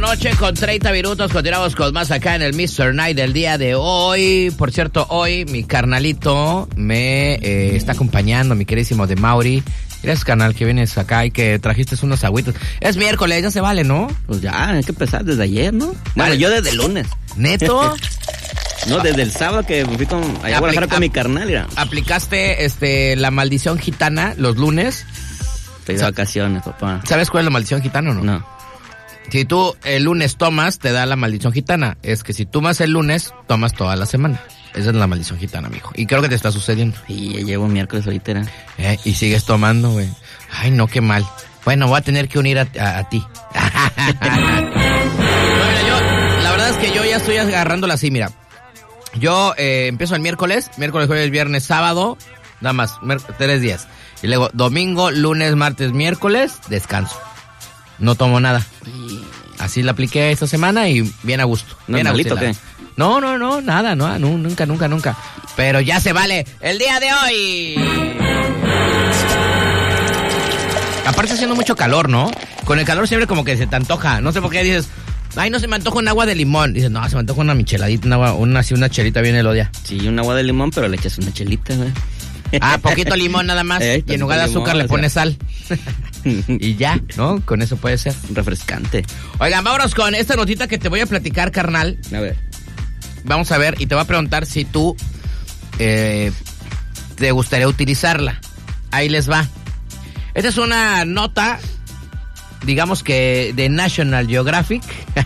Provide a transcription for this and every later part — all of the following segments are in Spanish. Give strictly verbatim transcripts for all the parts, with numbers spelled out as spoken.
noche con treinta minutos. Continuamos con más acá en el mister Night del día de hoy. Por cierto, hoy mi carnalito me eh, está acompañando, mi queridísimo de Mauri. Gracias, carnal, que vienes acá y que trajiste unos agüitos. Es miércoles, ya se vale, ¿no? Pues ya, hay que empezar desde ayer, ¿no? Bueno, yo desde el lunes. ¿Neto? No, desde el sábado que me fui con, allá a Guadalajara con mi carnal, mira. ¿Aplicaste este la maldición gitana los lunes? Estoy de vacaciones, papá. ¿Sabes cuál es la maldición gitana o no? No. Si tú el lunes tomas, te da la maldición gitana. Es que si tomas el lunes, tomas toda la semana. Esa es la maldición gitana, mijo. Y creo que te está sucediendo. Y ya llevo miércoles ahorita, ¿eh? Eh, y sigues tomando, güey. Ay, no, qué mal. Bueno, voy a tener que unir a, a, a ti. Bueno, yo, la verdad es que yo ya estoy agarrándola así, mira. Yo eh, empiezo el miércoles, miércoles, jueves, viernes, sábado, nada más, tres días. Y luego domingo, lunes, martes, miércoles, descanso. No tomo nada. Así la apliqué esta semana y bien a gusto. Bien a gusto. ¿Qué? No, no, no, nada, no, no, nunca, nunca, nunca. Pero ya se vale el día de hoy. Aparte está haciendo mucho calor, ¿no? Con el calor siempre como que se te antoja. No sé por qué dices, ay, no se me antoja un agua de limón. Dices, no, se me antoja una micheladita, una, agua, una, así, una chelita bien elodia. Sí, un agua de limón, pero le echas una chelita, güey. Ah, poquito limón nada más. Eh, y en lugar de azúcar limón, le pones sal. Y ya, ¿no? Con eso puede ser. Refrescante. Oigan, vámonos con esta notita que te voy a platicar, carnal. A ver. Vamos a ver, y te voy a preguntar si tú eh, te gustaría utilizarla. Ahí les va. Esta es una nota, digamos que de National Geographic. Que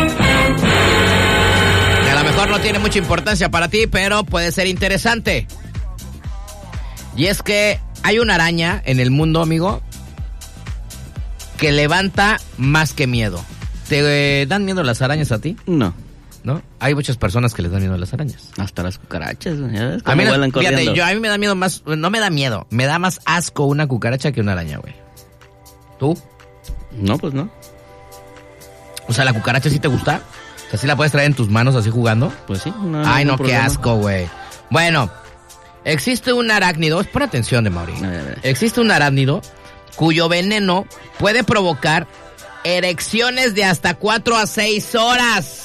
a lo mejor no tiene mucha importancia para ti, pero puede ser interesante. Y es que hay una araña en el mundo, amigo, que levanta más que miedo. ¿Te eh, dan miedo las arañas a ti? No. ¿No? Hay muchas personas que les dan miedo a las arañas. Hasta las cucarachas. ¿Ya? A mí, fíjate, yo, a mí me da miedo más, no me da miedo, me da más asco una cucaracha que una araña, güey. ¿Tú? No, pues no. O sea, ¿la cucaracha sí te gusta? O sea, ¿sí la puedes traer en tus manos así jugando? Pues sí. No, Ay, no, qué asco, güey. Bueno, existe un arácnido, pon atención de Mauri. A ver, a ver. Existe un arácnido cuyo veneno puede provocar erecciones de hasta cuatro a seis horas.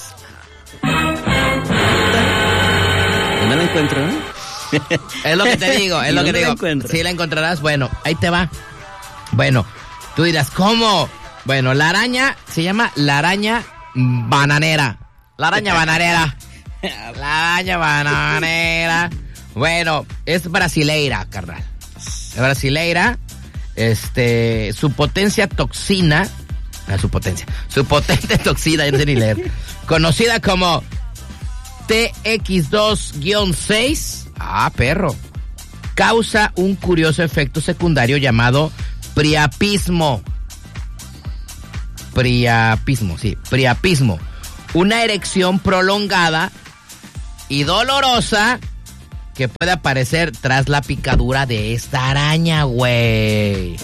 No la encuentro, ¿eh? Es lo que te digo, es lo que te digo. Si la encontrarás, bueno, ahí te va. Bueno, tú dirás, ¿cómo? Bueno, la araña se llama la araña bananera. La araña bananera. La araña bananera. Bueno, es brasileira, carnal. Es brasileira. Este, su potencia toxina. Ah, su potencia. Su potente toxina, ya no sé ni leer. Conocida como T X dos guion seis. Ah, perro. Causa un curioso efecto secundario llamado priapismo. Priapismo, sí, priapismo. Una erección prolongada y dolorosa que puede aparecer tras la picadura de esta araña, güey.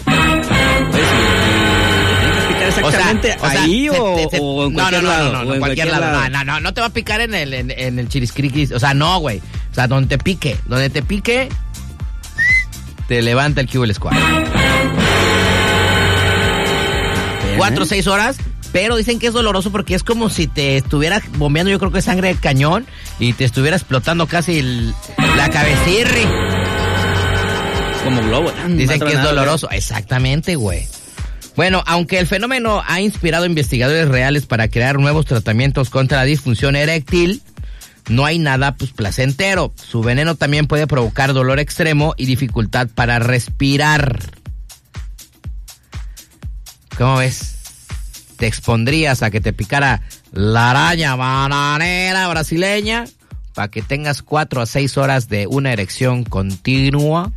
Exactamente, o sea, ahí o, sea, te, te, te, o en no, cualquier no, lado. No, no, no, en cualquier, cualquier lado. lado. No, no, no, no te va a picar en el, en, en el chiriscriquis. O sea, no, güey. O sea, donde te pique. Donde te pique, te levanta el Cubel Squad. Cuatro o seis horas, pero dicen que es doloroso porque es como si te estuvieras bombeando, yo creo que sangre de cañón, y te estuviera explotando casi el, la cabecirri. Como globo. Dicen que es doloroso. Exactamente, güey. Bueno, aunque el fenómeno ha inspirado a investigadores reales para crear nuevos tratamientos contra la disfunción eréctil, no hay nada pues placentero. Su veneno también puede provocar dolor extremo y dificultad para respirar. ¿Cómo ves? ¿Te expondrías a que te picara la araña bananera brasileña para que tengas cuatro a seis horas de una erección continua?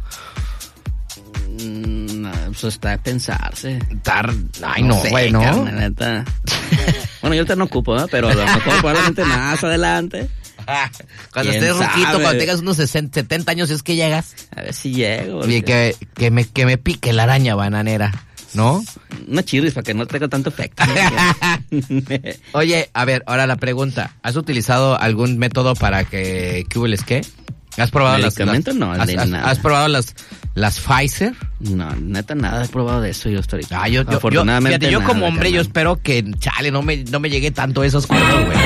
Eso está de pensarse. Tar... Ay, no, güey, no. Carne, neta. Bueno, yo ahorita no ocupo, ¿eh? Pero a lo mejor probablemente más adelante. Cuando estés ruquito, cuando tengas unos sesenta, setenta años, es que llegas. A ver si llego. Porque... Y que, que, me, que me pique la araña bananera, ¿no? Una chirris para que no tenga tanto efecto. Oye, a ver, ahora la pregunta. ¿Has utilizado algún método para que... ¿Qué hueles qué? ¿Has probado las, las no? Has, has, ¿Has probado las las Pfizer? No, neta nada he probado de eso yo hasta ahorita. Ah, yo, yo, Afortunadamente, yo, fíjate, yo nada, como hombre, yo espero que, chale, no me, no me llegue tanto esos cosas, güey.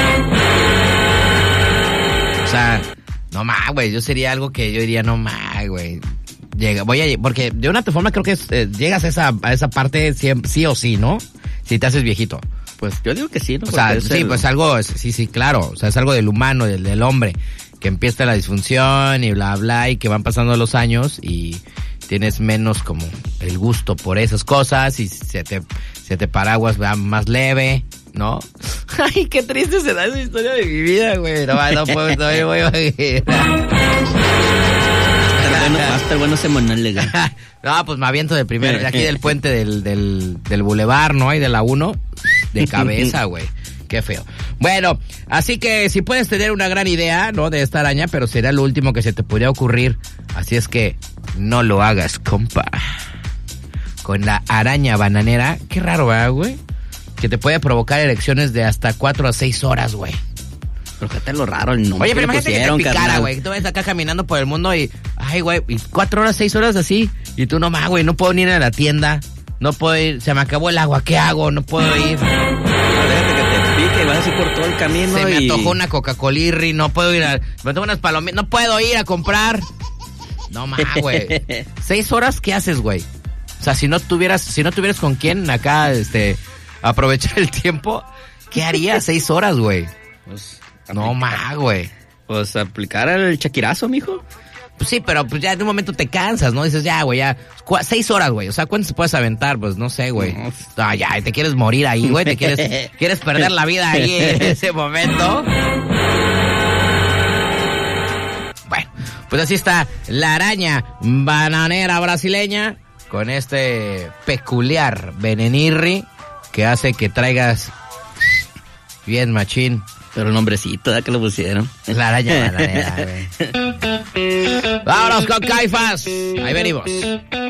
O sea, no más, güey, yo sería algo que yo diría, no más, güey. Llega, voy a, porque de una forma creo que es, eh, llegas a esa, a esa parte sí, sí o sí, ¿no? Si te haces viejito. Pues yo digo que sí, ¿no? O sea, sí, el... pues algo, sí, sí, claro. O sea, es algo del humano, del, del hombre. Que empieza la disfunción y bla, bla, y que van pasando los años y tienes menos como el gusto por esas cosas y se te, se te paraguas va más leve, ¿no? Ay, qué triste se da esa historia de mi vida, güey. No, no puedo, no me voy a bueno, va a estar bueno ese monólogo. No, pues me aviento de primero, de aquí del puente del, del, del bulevar, ¿no? Y de la uno, de cabeza, güey. Qué feo. Bueno, así que si puedes tener una gran idea, ¿no? De esta araña, pero será lo último que se te podría ocurrir. Así es que no lo hagas, compa. Con la araña bananera, qué raro, ¿verdad, güey? Que te puede provocar erecciones de hasta cuatro a seis horas, güey. Pero qué tal lo raro el nombre. Oye, pero imagínate que te picara, güey. Tú ves acá caminando por el mundo y... Ay, güey, y cuatro horas, seis horas así. Y tú nomás, güey, no puedo ni ir a la tienda. No puedo ir, se me acabó el agua, ¿qué hago? No puedo ir. Déjate que te pique y vas así por todo el camino. Se y... me antojó una Coca-Colirri, no puedo ir a... Me tomo unas palomitas, no puedo ir a comprar. No más, güey. Seis horas, ¿qué haces, güey? O sea, si no tuvieras, si no tuvieras con quién acá, este, aprovechar el tiempo, ¿qué harías seis horas, güey? Pues... No más, güey. Pues aplicar el chaquirazo, mijo. Pues sí, pero pues ya de un momento te cansas, ¿no? Dices, ya, güey, ya. Cu- seis horas, güey. O sea, ¿cuánto se puedes aventar? Pues no sé, güey. No. Ah, ya, te quieres morir ahí, güey. Te quieres, quieres perder la vida ahí en ese momento. Bueno, pues así está la araña bananera brasileña con este peculiar venenirri que hace que traigas bien machín. Pero el nombrecito, ¿verdad que lo pusieron? La araña bananera, güey. Vámonos con Caifás. Ahí venimos.